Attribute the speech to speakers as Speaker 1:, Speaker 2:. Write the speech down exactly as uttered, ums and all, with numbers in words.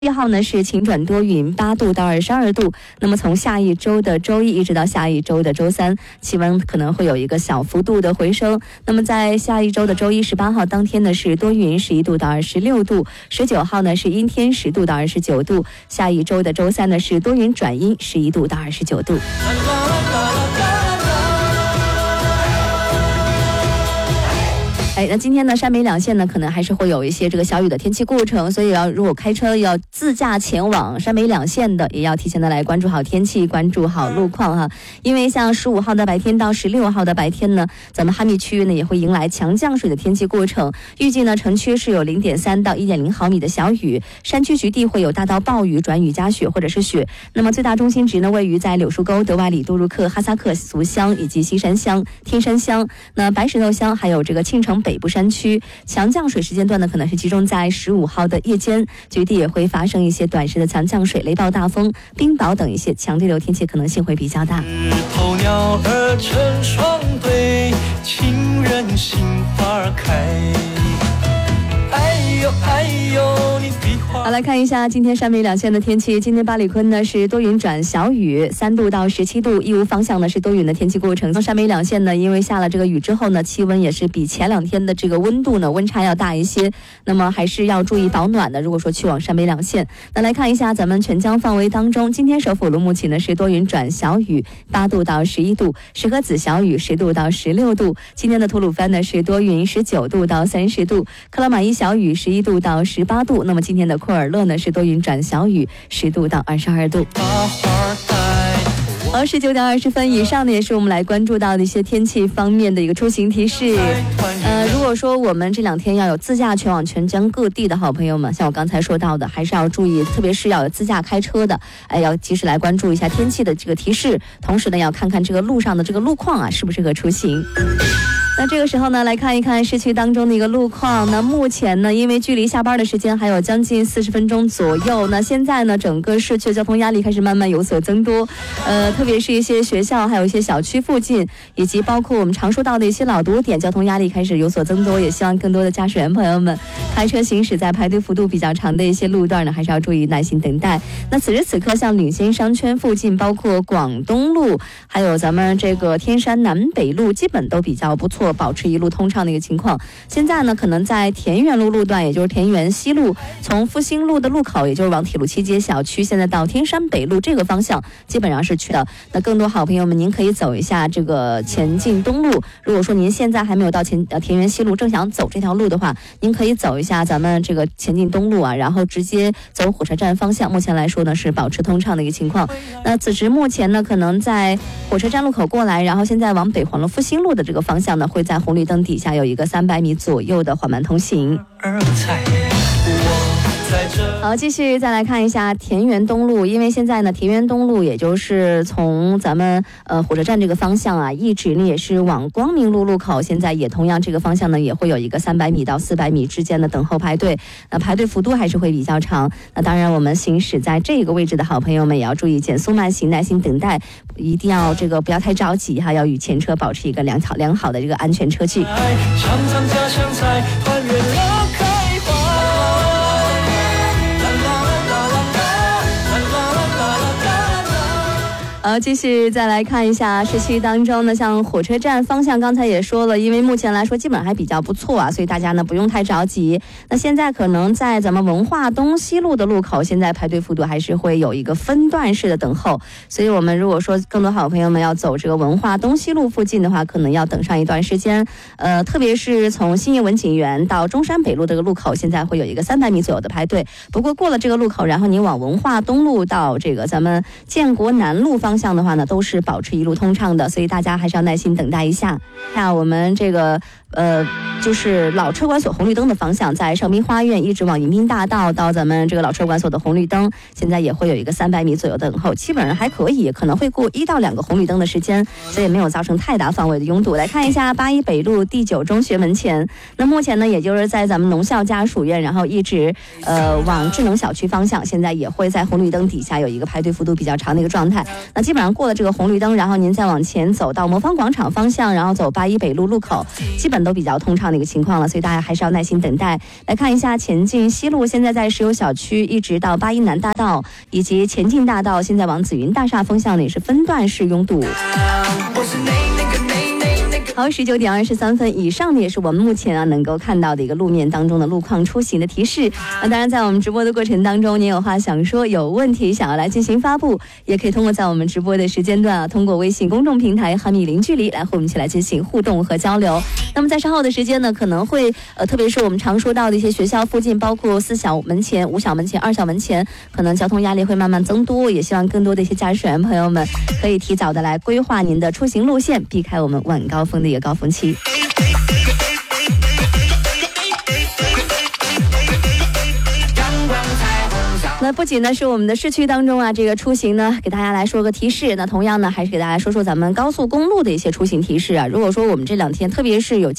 Speaker 1: 一号呢是晴转多云，八度到二十二度。那么从下一周的周一一直到下一周的周三，气温可能会有一个小幅度的回升。那么在下一周的周一十八号当天呢是多云，十一度到二十六度；十九号呢是阴天，十度到二十九度。下一周的周三呢是多云转阴，十一度到二十九度。哎，那今天呢，山北两县呢，可能还是会有一些这个小雨的天气过程，所以要如果开车要自驾前往山北两县的，也要提前的来关注好天气，关注好路况哈。因为像十五号的白天到十六号的白天呢，咱们哈密区域呢也会迎来强降水的天气过程，预计呢城区是有零点三到一点零毫米的小雨，山区局地会有大到暴雨转雨加雪或者是雪。那么最大中心值呢位于在柳树沟、德瓦里、杜如克、哈萨克族乡以及西山乡、天山乡、那白石头乡，还有这个庆城北部山区。强降水时间段呢可能是集中在十五号的夜间，局地也会发生一些短时的强降水、雷暴大风、冰雹等一些强对流天气可能性会比较大。
Speaker 2: 头鸟儿成双对，情人心花开。哎呦哎呦，你比划。
Speaker 1: 好，来看一下今天山北两县的天气。今天巴里坤呢是多云转小雨，三度到十七度；义乌方向呢是多云的天气过程。山北两县呢，因为下了这个雨之后呢，气温也是比前两天的这个温度呢温差要大一些，那么还是要注意保暖的。如果说去往山北两县，那来看一下咱们全疆范围当中，今天首府乌鲁木齐呢是多云转小雨，八度到十一度；石河子小雨，十度到十六度。今天的吐鲁番呢是多云，十九度到三十度；克拉玛依小雨，十一度到十八度。那么今天的库尔勒呢是多云转小雨，十度到二十二度。好，十九点二十分以上呢，也是我们来关注到的一些天气方面的一个出行提示。呃，如果说我们这两天要有自驾前往全疆各地的好朋友们，像我刚才说到的，还是要注意，特别是要有自驾开车的，哎，要及时来关注一下天气的这个提示，同时呢，要看看这个路上的这个路况啊，适不适合出行。那这个时候呢，来看一看市区当中的一个路况。那目前呢，因为距离下班的时间还有将近四十分钟左右，那现在呢，整个市区交通压力开始慢慢有所增多。呃，特别是一些学校，还有一些小区附近，以及包括我们常说到的一些老堵点，交通压力开始有所增多。也希望更多的驾驶员朋友们，开车行驶在排队幅度比较长的一些路段呢，还是要注意耐心等待。那此时此刻，像领先商圈附近，包括广东路，还有咱们这个天山南北路，基本都比较不错，保持一路通畅的一个情况。现在呢，可能在田园路路段，也就是田园西路，从复兴路的路口，也就是往铁路七街小区，现在到天山北路这个方向，基本上是去的。那更多好朋友们，您可以走一下这个前进东路。如果说您现在还没有到前呃田园西路，正想走这条路的话，您可以走一下咱们这个前进东路啊，然后直接走火车站方向。目前来说呢，是保持通畅的一个情况。那此时目前呢，可能在火车站路口过来，然后现在往北环路复兴路的这个方向呢，会在红绿灯底下有一个三百米左右的缓慢通行。好，继续再来看一下田园东路，因为现在呢，田园东路也就是从咱们呃火车站这个方向啊，一直呢也是往光明路路口，现在也同样这个方向呢也会有一个三百米到四百米之间的等候排队，那排队幅度还是会比较长。那当然，我们行驶在这个位置的好朋友们也要注意减速慢行，耐心等待，一定要这个不要太着急哈，要与前车保持一个良好良好的这个安全车距。
Speaker 2: 常常家乡菜，团圆了开怀。
Speaker 1: 呃，继续再来看一下市区当中呢，像火车站方向，刚才也说了，因为目前来说基本还比较不错啊，所以大家呢不用太着急。那现在可能在咱们文化东西路的路口，现在排队幅度还是会有一个分段式的等候，所以我们如果说更多好朋友们要走这个文化东西路附近的话，可能要等上一段时间。呃，特别是从新业文景园到中山北路这个路口，现在会有一个三百米左右的排队。不过过了这个路口，然后您往文化东路到这个咱们建国南路方向。方向的话呢，都是保持一路通畅的，所以大家还是要耐心等待一下。那我们这个呃，就是老车管所红绿灯的方向，在上滨花苑一直往迎宾大道到咱们这个老车管所的红绿灯，现在也会有一个三百米左右的等候，基本上还可以，可能会过一到两个红绿灯的时间，所以没有造成太大范围的拥堵。来看一下八一北路第九中学门前，那目前呢，也就是在咱们农校家属院，然后一直呃往智能小区方向，现在也会在红绿灯底下有一个排队幅度比较长的一个状态。那基本上过了这个红绿灯，然后您再往前走到魔方广场方向，然后走八一北路路口，基本段都比较通畅的一个情况了，所以大家还是要耐心等待。来看一下前进西路，现在在石油小区一直到八一南大道以及前进大道，现在往紫云大厦方向呢也是分段式拥堵。好，十九点二十三分以上呢，也是我们目前啊能够看到的一个路面当中的路况出行的提示。那当然，在我们直播的过程当中，您有话想说，有问题想要来进行发布，也可以通过在我们直播的时间段啊，通过微信公众平台哈米零距离来和我们一起来进行互动和交流。那么在稍后的时间呢，可能会呃，特别是我们常说到的一些学校附近，包括四小门前、五小门前、二小门前，可能交通压力会慢慢增多，也希望更多的一些驾驶员朋友们可以提早的来规划您的出行路线，避开我们晚高峰的一个高峰期。那不仅呢是我们的市区当中啊，这个出行呢给大家来说个提示，那同样呢还是给大家说说咱们高速公路的一些出行提示啊。如果说我们这两天特别是有